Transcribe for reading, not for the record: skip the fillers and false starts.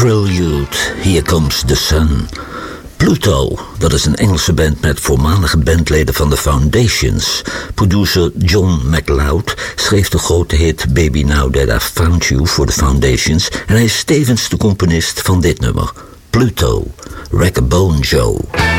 Prelude, Here Comes the Sun. Pluto, dat is een Engelse band met voormalige bandleden van The Foundations. Producer John McLeod schreef de grote hit Baby Now That I Found You voor The Foundations en hij is tevens de componist van dit nummer, Pluto, Rack a Bone Joe.